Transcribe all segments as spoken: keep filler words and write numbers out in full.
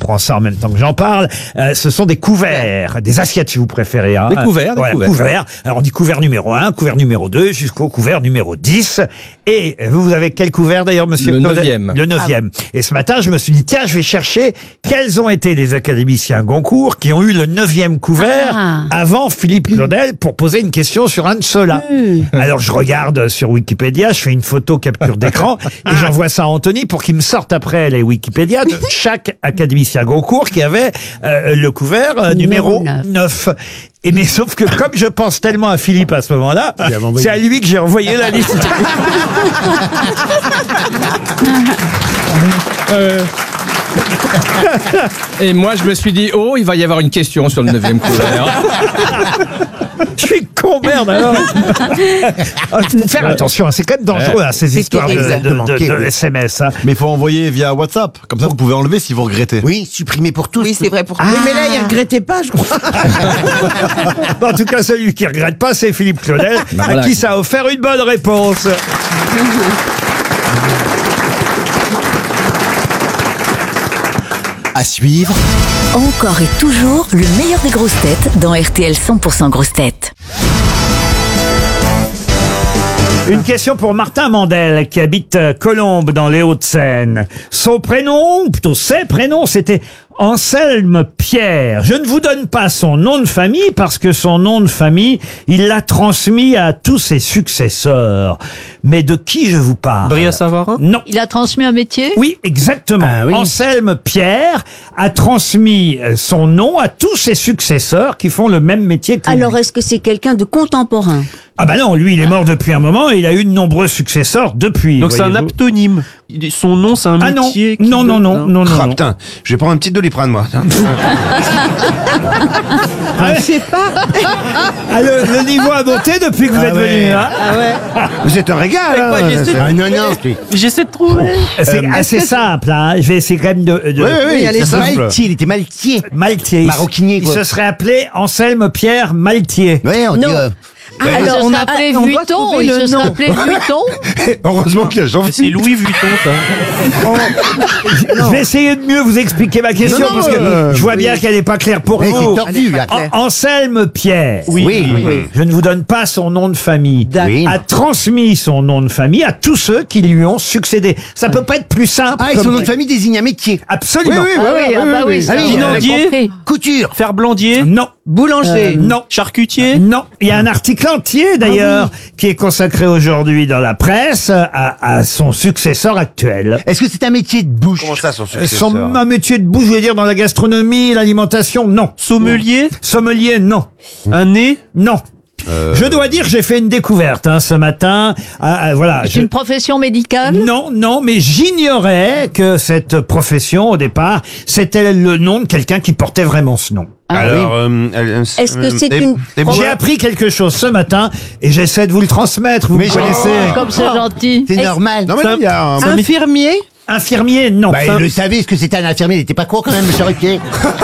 apprend ça en même temps que j'en parle. Euh, ce sont des couverts, des assiettes si vous préférez. Hein. Des couverts, des voilà, couverts. couverts. Alors on dit couvert numéro un, couvert numéro deux, jusqu'au couvert numéro dix. Et vous, vous avez quel couvert d'ailleurs, monsieur Le Claude? neuvième. Le neuvième. Ah. Et ce matin, je me suis dit, tiens, je vais chercher quels ont été les académiciens Goncourt qui ont eu le neuvième couvert Ah. avant Philippe Claudel pour poser une question sur un de ceux-là. Mmh. Alors je regarde sur Wikipédia, je fais une photo capture d'écran et j'envoie ça à Anthony pour qu'il me sorte après les Wikipédia de chaque académicien Goncourt qui avait euh, le couvert euh, numéro Numéro neuf. Et mais sauf que comme je pense tellement à Philippe à ce moment-là, c'est à lui que j'ai envoyé la liste. Euh... Et moi, je me suis dit, oh, il va y avoir une question sur le neuvième couvert. Je suis con, merde, alors. Faut faire attention, c'est quand même dangereux, hein, ces histoires de, de, de, de S M S. Hein. Mais il faut envoyer via WhatsApp. Comme ça, vous pouvez enlever si vous regrettez. Oui, supprimer pour tous. Oui, c'est vrai pour Ah. tous. Mais là, il regrettait pas, je crois. En tout cas, celui qui regrette pas, c'est Philippe Claudel, Bah à voilà. qui ça a offert une bonne réponse. À suivre. Encore et toujours le meilleur des grosses têtes dans R T L cent pour cent grosses têtes. Une question pour Martin Mandel, qui habite euh, Colombes, dans les Hauts-de-Seine. Son prénom, ou plutôt ses prénoms, c'était Anselme Pierre. Je ne vous donne pas son nom de famille, parce que son nom de famille, il l'a transmis à tous ses successeurs. Mais de qui je vous parle? Bria Savarin? Non. Il a transmis un métier? Oui, exactement. Ah oui. Anselme Pierre a transmis euh, son nom à tous ses successeurs qui font le même métier que lui. Alors, est-ce que c'est quelqu'un de contemporain? Ah bah non, lui il est mort depuis un moment et il a eu de nombreux successeurs depuis. Donc c'est un voyez-vous. aptonyme. Il- Son nom, c'est un Ah non, métier. qui non, non, donne- non, non, non, Ah non. putain, je vais prendre un petit Doliprane, moi. Je sais pas. Ah, le, le niveau a monté depuis que vous Ah êtes ouais. venu. Hein. Ah ouais. Vous êtes un régal, hein. quoi, j'essaie de- Ah non, non. Oui, J'essaie de trouver. C'est assez simple. Hein. Je vais essayer quand même de... de oui, oui. allez, c'est simple. Maltier, il était maltier. Maltier. Maroquinier, Il quoi. se serait appelé Anselme Pierre Maltier. Ouais, on dit. Non. euh, Alors, il se on serait a- appelé on doit Vuitton, trouver il le se serait nom. appelé Vuitton. Heureusement qu'il y a jean C'est Louis Vuitton, ça. Je vais essayer de mieux vous expliquer ma question Non, non, parce que euh, je vois oui. bien qu'elle n'est pas claire pour Mais vous. c'est tordu, là. An- Anselme Pierre. Oui, oui, oui. Je ne vous donne pas son nom de famille. Oui. A transmis son nom de famille à tous ceux qui lui ont succédé. Ça peut pas être plus simple. Ah, et comme- son nom de famille désigne un métier. Absolument. Oui, oui, Ah oui, ah bah oui, ça, Ah oui, on avait Pinandier. compris. Couture. Ferblandier. Non. Boulanger. Non. Charcutier. Non, il y a un article entier d'ailleurs qui est consacré aujourd'hui dans la presse à, à son successeur actuel. Est-ce que c'est un métier de bouche? Comment ça, son Son successeur? un métier de bouche, je veux dire dans la gastronomie, l'alimentation, non. Sommelier. Sommelier, non. Un nez. Non. Je dois dire, j'ai fait une découverte hein, ce matin. Ah, ah, voilà. C'est je- une profession médicale? Non, non, mais j'ignorais que cette profession, au départ, c'était le nom de quelqu'un qui portait vraiment ce nom. Alors, euh, euh, Est-ce que euh, c'est des- une- des J'ai bois- appris quelque chose ce matin et j'essaie de vous le transmettre. Vous Mais me j'ai- connaissez. Comme c'est gentil. C'est normal. Non, mais là, il y a un... Infirmier. Infirmier, non. Bah, il le savait, ce que c'était un infirmier, il était pas con quand même, monsieur Ruquier.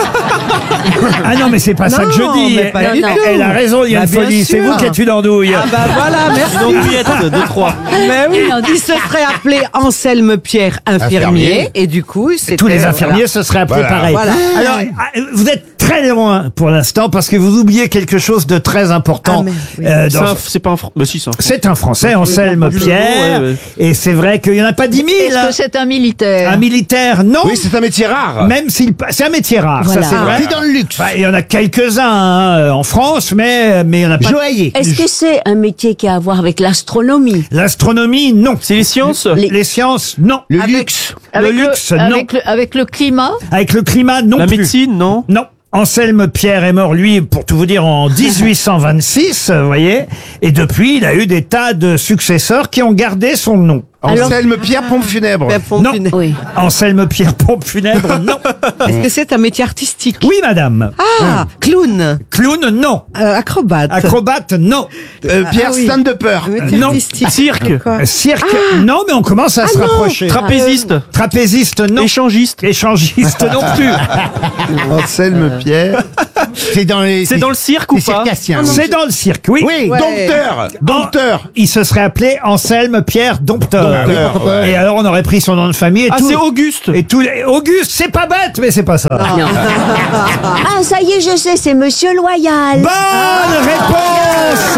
Ah non, mais c'est pas ça que je Non, dis. mais pas Elle, du elle- tout. elle a raison, il y a Bah, une bien folie. C'est sûr. vous qui êtes une andouille. Ah bah voilà, merci. Andouillette de trois. Mais oui, il se serait appelé Anselme Pierre infirmier, Infirmier. et du coup, c'était... Tous les infirmiers se seraient appelés Voilà. pareil. Voilà. Alors, ah, vous êtes très loin pour l'instant parce que vous oubliez quelque chose de très important. Ah, mais oui. euh, C'est dans- un- C'est pas un. Fr- Bah si, c'est un. C'est un Français, Anselme Oui, Pierre. ouais, ouais. Et c'est vrai qu'il n'y en a pas dix mille. Est-ce hein. que c'est un militaire? Un militaire, non. Oui, c'est un métier rare. Même s'il, c'est un métier rare, Voilà. ça c'est vrai. C'est dans le luxe. Bah, il y en a quelques-uns hein, en France, mais mais il y en a pas. Joaillier. Est-ce que c'est un métier qui a à voir avec l'astronomie? L'astronomie, non. C'est les sciences. Les, les sciences, non. Le Avec- luxe. Avec le luxe, non. avec le, avec le climat? Avec le climat, non La plus. médecine, non. Non. Anselme Pierre est mort, lui, pour tout vous dire, en dix-huit cent vingt-six, vous voyez. Et depuis, il a eu des tas de successeurs qui ont gardé son nom. Alors- Anselme Pierre, pompe funèbre. Ben, pompe Non. funèbre. Oui. Anselme Pierre, pompe funèbre, non. Est-ce que c'est un métier artistique? Oui, madame. Ah, clown, Clown, non. euh, acrobate. Acrobate, non. Euh, Pierre, Ah oui. stand-upper. Un métier Non. artistique. Cirque. Quoi? Cirque, non, mais on commence à se non. rapprocher. Trapéziste. Trapéziste, non. Échangiste. Échangiste non plus. Anselme Pierre. C'est dans les. C'est dans le cirque ou les pas circassiens. C'est dans le cirque, oui. Oui. Ouais. Dompteur. Dompteur. Il se serait appelé Anselme Pierre Dompteur. Dompteur, ouais. Et alors on aurait pris son nom de famille et Ah, tout. c'est Auguste. Et tous les... Auguste, c'est pas bête, mais c'est pas ça. Ah, ça y est, je sais, c'est Monsieur Loyal. Bonne réponse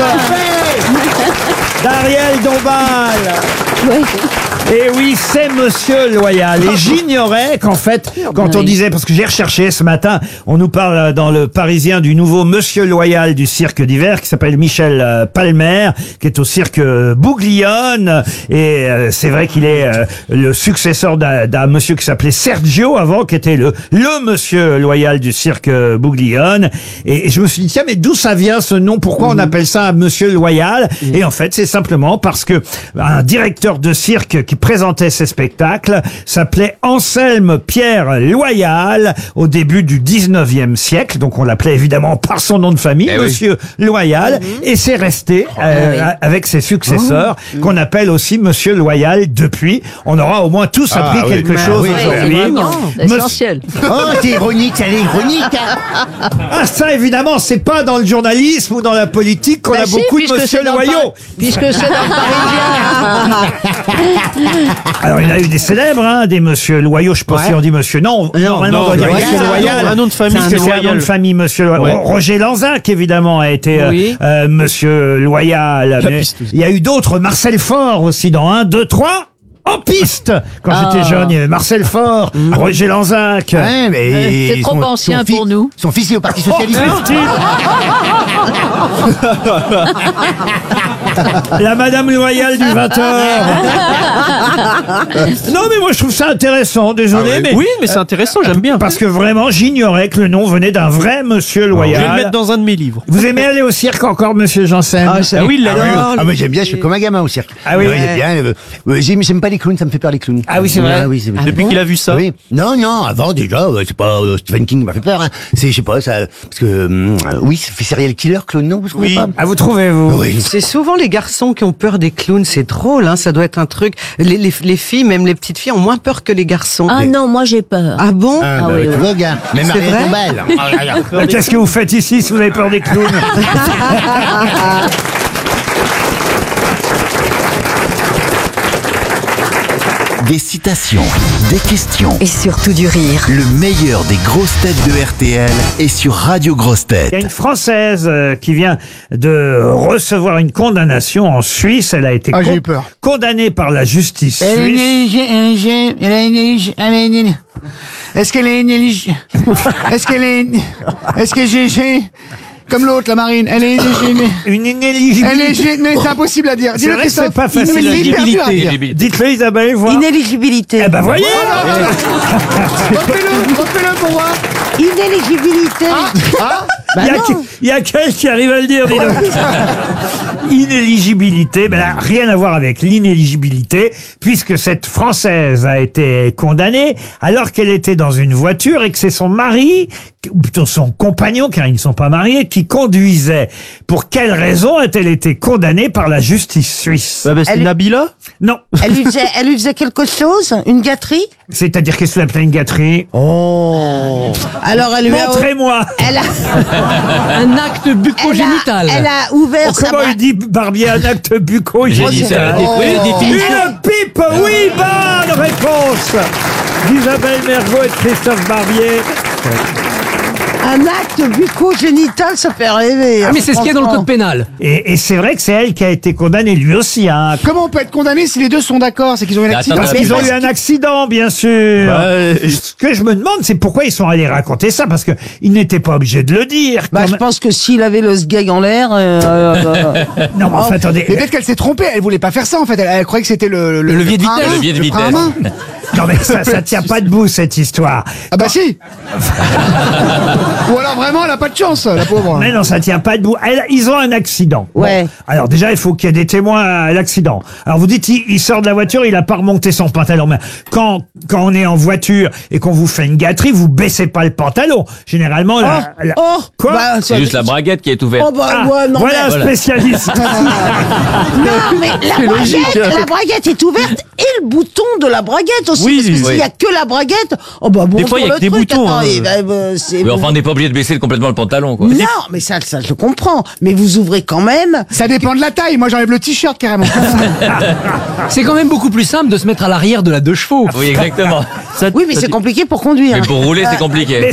d'Ariel Dombal. Et oui, c'est Monsieur Loyal. Et j'ignorais qu'en fait, quand on disait, parce que j'ai recherché ce matin, on nous parle dans le Parisien du nouveau Monsieur Loyal du cirque d'hiver qui s'appelle Michel euh, Palmer, qui est au cirque euh, Bouglione. Et euh, c'est vrai qu'il est euh, le successeur d'un d'un monsieur qui s'appelait Sergio avant, qui était le le Monsieur Loyal du cirque euh, Bouglione. Et, et je me suis dit, tiens, mais d'où ça vient ce nom? Pourquoi on appelle ça un Monsieur Loyal? Et en fait, c'est simplement parce que un directeur de cirque qui présentait ses spectacles s'appelait Anselme Pierre Loyal au début du dix-neuvième siècle. Donc on l'appelait évidemment par son nom de famille, Eh oui. Monsieur Loyal. Et c'est resté euh, avec ses successeurs qu'on appelle aussi Monsieur Loyal depuis. On aura au moins tous appris Ah, oui. quelque Bah, chose oui, aujourd'hui. Vraiment, Monsieur- essentiel. Oh, c'est ironique, ça, elle est ironique. hein. Ah ça évidemment, c'est pas dans le journalisme ou dans la politique qu'on Bah a si, beaucoup de puisque Monsieur c'est dans le Loyaux. Par- Puisque c'est dans le Parisien. Alors il y en a eu des célèbres, hein, des Monsieur Loyaux. Je sais pas Ouais. si on dit Monsieur. Non, normalement non, on doit dire Loyal, Monsieur c'est un Loyal. nom- un nom de famille, puisque c'est c'est un nom de Loyal. famille, Monsieur Loyal. Ouais. Roger Lanzac évidemment a été euh, Oui. euh, Monsieur Loyal. Mais piste aussi. il y a eu d'autres. Marcel Faure aussi dans un, deux, trois. En piste. Quand j'étais jeune, il y avait Marcel Faure, Roger Lanzac. Ouais, mais C'est trop son- ancien son fils- pour nous. Son fils est au Parti Oh, Socialiste. Christine. La Madame Loyal du vingt heures. Non mais moi je trouve ça intéressant, désolé, mais Oui, mais c'est intéressant, j'aime bien. parce que vraiment j'ignorais que le nom venait d'un vrai Monsieur Je vais le Loyal. mettre dans un de mes livres. Vous aimez aller au cirque encore, Monsieur Janssen? Ah, ça- Ah oui, il l'a Ah, oui. lu. Ah, mais j'aime bien, je suis comme un gamin au cirque. Ah oui. Ouais, j'aime bien. euh, euh, j'aime, j'aime pas les clowns, ça me fait peur les clowns. Ah oui, c'est vrai. Ah oui, c'est vrai. Depuis qu'il a vu ça. Oui. Non, non, avant déjà, euh, c'est pas euh, Stephen King m'a fait peur. Hein. C'est, je sais pas, ça, parce que hum, euh, oui, ça fait serial killer, clown, non, vous trouvez Oui. pas? Ah vous trouvez vous? Oui. C'est souvent les garçons qui ont peur des clowns, c'est drôle, hein, ça doit être un truc. Les, les, les filles, même les petites filles, ont moins peur que les garçons. Ah non, moi j'ai peur. Ah bon Ah, Ah bah, oui, tu oui. vois, gars, même C'est Ariel vrai Dombal. Ah, regarde. Mais Qu'est-ce que vous faites ici si vous avez peur des clowns? Des citations, des questions. Et surtout du rire. Le meilleur des grosses têtes de R T L est sur Radio Grosses Il y a Têtes. une Française euh, qui vient de recevoir une condamnation en Suisse. Elle a été Ah, j'ai con- eu peur. condamnée par la justice Elle est suisse. intelligente, elle est intelligente, elle est intelligente, elle est intelligente. Est-ce qu'elle est intelligente? Est-ce qu'elle est, est-ce que j'ai, j'ai, comme l'autre, la marine, elle est intelligente. Une inéligibilité. Elle est gé- mais c'est impossible à dire. C'est vrai que c'est pas facile à dire. Hyper dur à dire. Dites-le Isabelle, voir. Inéligibilité. Eh ben voyez. Refais-le, refais-le pour voir. Inéligibilité. Il y a, qui- il y a quelqu'un qui arrive à le dire, dis donc. Inéligibilité, ben là, rien à voir avec l'inéligibilité, puisque cette Française a été condamnée alors qu'elle était dans une voiture et que c'est son mari, ou plutôt son compagnon, car ils ne sont pas mariés, qui conduisait. Pour quelle raison a-t-elle été condamnée par la justice suisse? Bah, bah, c'est Elle- Nabila. Non. Elle lui faisait, elle lui faisait quelque chose? Une gâterie? C'est-à-dire qu'est-ce que vous appelez une gâterie? Oh. Alors elle lui a, Montrez-moi. elle a, Un acte bucco-génital. elle a ouvert Oh, sa comment bra- il dit Barbier un acte bucco-génital? Oui, définition. Une pipe, oui, bonne réponse d'Isabelle Mergo et de Christophe Barbier. un acte bucco-génital, ça fait rêver. Ah, mais c'est ce qu'il y a dans le code pénal. Et, et c'est vrai que c'est elle qui a été condamnée, lui aussi, hein. Comment on peut être condamné si les deux sont d'accord? C'est qu'ils ont eu un Attends, accident. Parce attends, qu'ils ont parce eu un accident, bien sûr. Ouais. Ce que je me demande, c'est pourquoi ils sont allés raconter ça, parce que ils n'étaient pas obligés de le dire. Bah, quand je même. pense que s'il avait le sgeg en l'air, euh, euh, Non, mais enfin, attendez. Mais peut-être qu'elle s'est trompée, elle voulait pas faire ça en fait, elle, elle croyait que c'était le, le, levier de frein à vitesse. main, Le levier de frein à vitesse. main. Non, mais ça, ça tient pas debout, cette histoire. Ah bah si. Ou alors vraiment elle a pas de chance, la pauvre. Mais non, ça tient pas debout. Elle- ils ont un accident. Ouais. Alors déjà, il faut qu'il y ait des témoins à l'accident. Alors vous dites, il, il sort de la voiture, il a pas remonté son pantalon. Mais quand quand on est en voiture et qu'on vous fait une gâterie, vous baissez pas le pantalon. Généralement, la, la- oh, quoi bah, C'est juste la braguette qui est ouverte. oh, bah, Ah, ouais, non, voilà un mais- spécialiste. Non, mais la braguette, la braguette est ouverte et le bouton de la braguette aussi aussi, Oui, parce que oui. s'il y a que la braguette, oh bah bon, Des fois, il y a pour que des le truc, boutons, attends, hein. et bah, bah, c'est Mais enfin, bon. on n'est pas obligé de baisser complètement le pantalon, quoi. Non, mais ça, ça, je comprends. Mais vous ouvrez quand même. Ça dépend de la taille. Moi, j'enlève le t-shirt carrément. C'est quand même beaucoup plus simple de se mettre à l'arrière de la deux chevaux. Oui, exactement. Ça- Oui, mais ça- c'est compliqué pour conduire. Mais pour rouler, c'est compliqué.